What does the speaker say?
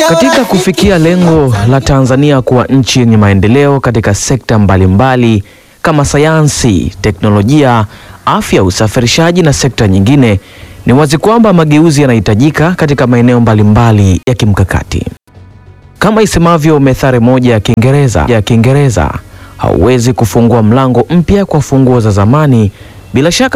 Katika kufikia lengo la Tanzania kuwa nchi yenye maendeleo katika sekta mbalimbali kama sayansi, teknolojia, afya, usafirishaji na sekta nyingine, ni wazi kwamba mageuzi yanahitajika katika maeneo mbalimbali ya kimkakati. Kama isemavyo methali moja ya Kiingereza, hauwezi kufungua mlango mpya kwa funguo za zamani. Bila shaka